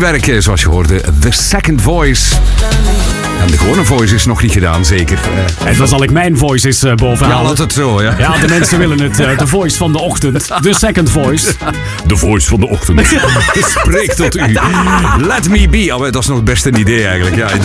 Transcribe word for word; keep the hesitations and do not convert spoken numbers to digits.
werk, zoals je hoorde. The Second Voice. En de gewone voice is nog niet gedaan, zeker. Uh, en dan zal ik mijn voice eens uh, bovenhalen. Ja, laat het zo, ja. Ja, de mensen willen het. Uh, de voice van de ochtend. De second voice. De voice van de ochtend. Spreek tot u. Let me be. Oh, dat is nog het beste idee eigenlijk. Ja.